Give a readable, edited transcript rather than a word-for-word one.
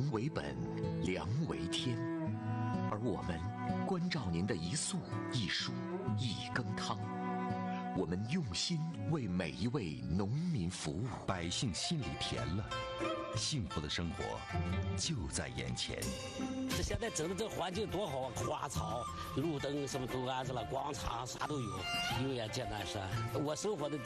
为本，粮为天。而我们关照您的一粟一蔬一羹汤，我们用心为每一位农民服务， 百姓心里甜了，幸福的生活就在眼前。 现在整的这环境多好啊，花草、路灯什么都安置了，广场啥都有，有眼见南山。我生活的